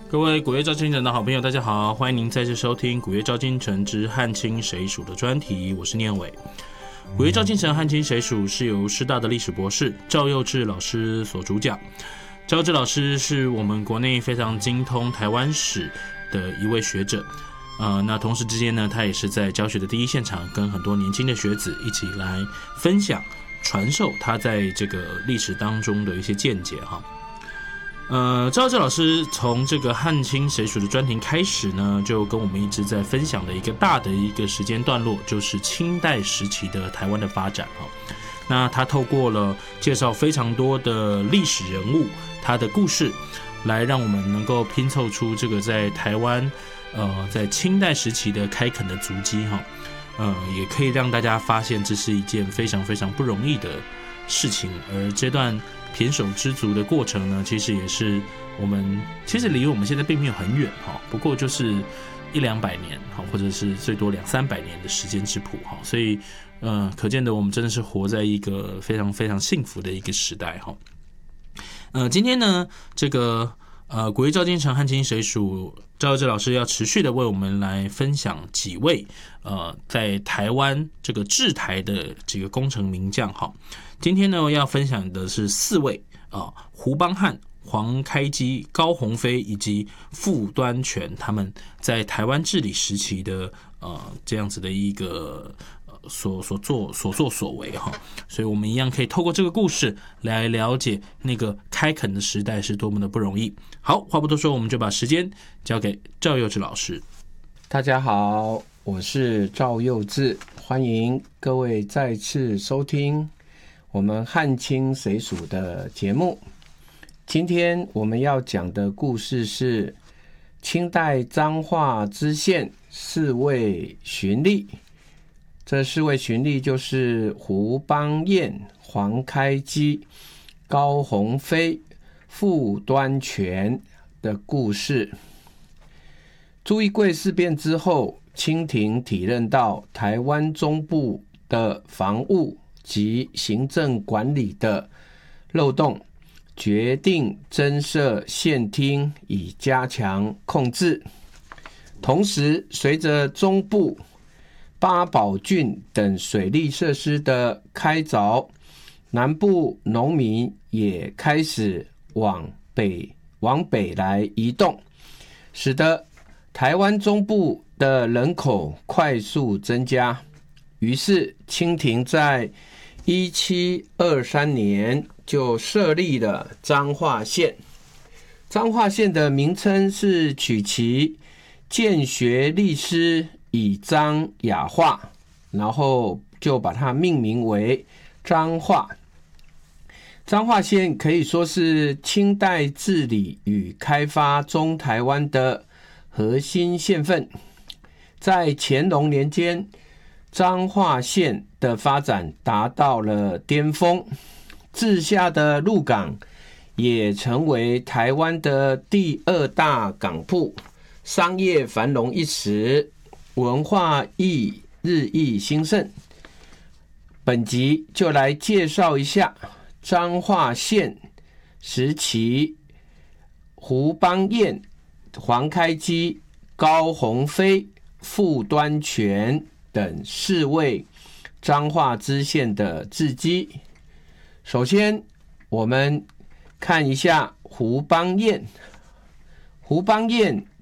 各位古月照今城的好朋友，大家好，欢迎您再次收听古月照今城之汉清谁属的专题，我是念伟。古月照今城汉清谁属是由师大的历史博士赵佑志老师所主讲。赵佑志老师是我们国内非常精通台湾史的一位学者，那同时之间呢，他也是在教学的第一现场，跟很多年轻的学子一起来分享、传授他在这个历史当中的一些见解哈。赵佑志老师从这个汉清谁属的专题开始呢，就跟我们一直在分享的一个大的一个时间段落，就是清代时期的台湾的发展哈。那他透过了介绍非常多的历史人物，他的故事，来让我们能够拼凑出这个在台湾在清代时期的开垦的足迹哈。也可以让大家发现这是一件非常非常不容易的事情，而这段胼手胝足的过程呢，其实也是我们其实离我们现在并没有很远哈，不过就是100-200年哈，或者是最多200-300年的时间之谱哈，所以可见的我们真的是活在一个非常非常幸福的一个时代哈。今天呢，这个古月照今城汉清谁属赵佑志老师要持续的为我们来分享几位在台湾这个治台的几个功臣名将哈。今天呢要分享的是4位胡邦汉、黄开基、高鸿飞以及傅端全，他们在台湾治理时期的这样子的一个所作所为哈，所以我们一样可以透过这个故事来了解那个开垦的时代是多么的不容易。好，话不多说，我们就把时间交给赵佑志老师。 大家好，我是赵佑志，欢迎各位再次收听我们汉清谁属的节目。今天我们要讲的故事是清代彰化知县4位巡吏。这4位巡吏就是胡邦彦、黄开基、高鸿飞、傅端全的故事。朱一贵事变之后，清廷体认到台湾中部的防务及行政管理的漏洞，决定增设县厅以加强控制。同时，随着中部八宝郡等水利设施的开凿，南部农民也开始往北来移动，使得台湾中部的人口快速增加。于是清廷在1723年就设立了彰化县。彰化县的名称是取其建学历师以彰雅化，然后就把它命名为彰化。彰化县可以说是清代治理与开发中台湾的核心县份。在乾隆年间，彰化县的发展达到了巅峰，治下的鹿港也成为台湾的第2大港埠，商业繁荣一时，文化亦日益兴盛。本集就来介绍一下彰化县时期胡邦彦、黄开基、高鸿飞、傅端全等4位彰化知县的事迹。首先我们看一下胡邦彦。胡邦彦